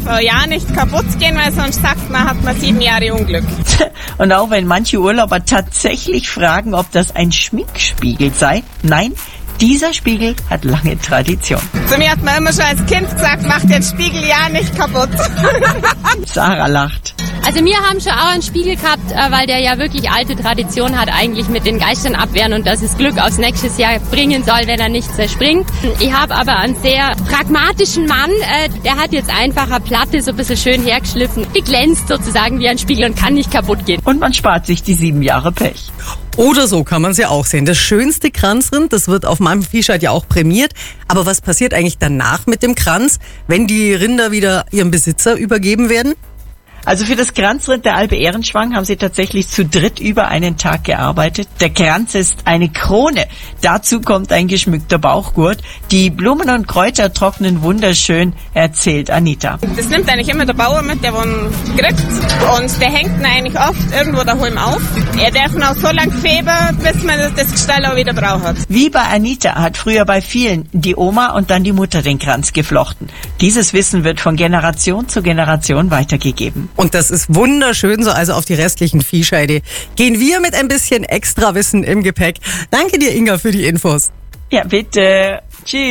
darf auch ja nicht kaputt gehen, weil sonst sagt man, hat man 7 Jahre Unglück. Und auch wenn manche Urlauber tatsächlich fragen, ob das ein Schminkspiegel sei, nein, dieser Spiegel hat lange Tradition. Zu mir hat man immer schon als Kind gesagt, macht den Spiegel ja nicht kaputt. Sarah lacht. Also wir haben schon auch einen Spiegel gehabt, weil der ja wirklich alte Tradition hat, eigentlich mit den Geistern abwehren und dass es Glück aufs nächste Jahr bringen soll, wenn er nicht zerspringt. Ich habe aber einen sehr pragmatischen Mann, der hat jetzt einfach eine Platte so ein bisschen schön hergeschliffen. Die glänzt sozusagen wie ein Spiegel und kann nicht kaputt gehen. Und man spart sich die 7 Jahre Pech. Oder so kann man es ja auch sehen. Das schönste Kranzrind, das wird auf meinem Viehscheid ja auch prämiert. Aber was passiert eigentlich danach mit dem Kranz, wenn die Rinder wieder ihrem Besitzer übergeben werden? Also für das Kranzrind der Alpe Ehrenschwang haben sie tatsächlich zu dritt über einen Tag gearbeitet. Der Kranz ist eine Krone. Dazu kommt ein geschmückter Bauchgurt. Die Blumen und Kräuter trocknen wunderschön, erzählt Anita. Das nimmt eigentlich immer der Bauer mit, der kriegt. Und der hängt ihn eigentlich oft irgendwo daheim auf. Er darf ihn auch so lange feben, bis man das Gestell auch wieder braucht. Wie bei Anita hat früher bei vielen die Oma und dann die Mutter den Kranz geflochten. Dieses Wissen wird von Generation zu Generation weitergegeben. Und das ist wunderschön so, also auf die restlichen Viehscheide gehen wir mit ein bisschen extra Wissen im Gepäck. Danke dir, Inga, für die Infos. Ja, bitte. Tschüss.